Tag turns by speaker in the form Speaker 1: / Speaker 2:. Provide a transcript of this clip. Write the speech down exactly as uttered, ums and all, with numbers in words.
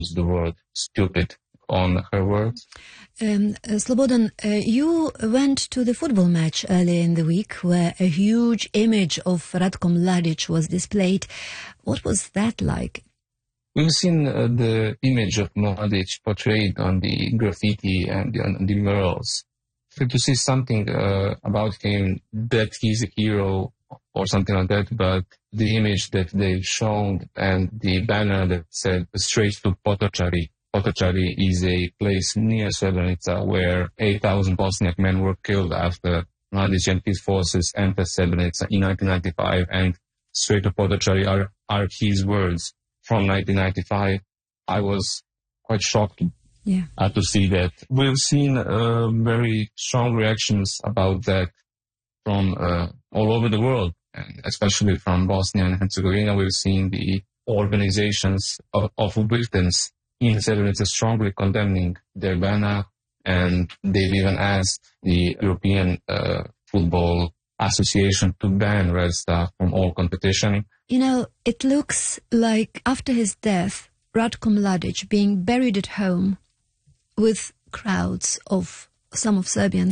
Speaker 1: use the word stupid on her words.
Speaker 2: Um, uh, Slobodan, uh, you went to the football match earlier in the week where a huge image of Ratko Mladic was displayed. What was that like?
Speaker 1: We've seen uh, the image of Mladic portrayed on the graffiti and on the murals. So to see something uh, about him, that he's a hero or something like that, but the image that they've shown and the banner that said straight to Potocari. Potocari is a place near Srebrenica where eight thousand Bosniak men were killed after Mladic and his forces entered Srebrenica in nineteen ninety-five, and straight to Potocari are, are his words from nineteen ninety-five. I was quite shocked
Speaker 2: yeah.
Speaker 1: uh, to see that. We've seen uh, very strong reactions about that from uh, all over the world, and especially from Bosnia and Herzegovina. We've seen the organizations of, of victims in Srebrenica strongly condemning their banner, and they've even asked the European uh, Football Association to ban Red Star from all competition.
Speaker 2: You know, it looks like after his death, Ratko Mladic being buried at home with crowds of some of Serbians